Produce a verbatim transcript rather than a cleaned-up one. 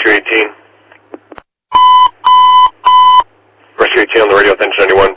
Rescue eighteen. Rescue eighteen on the radio, attention anyone.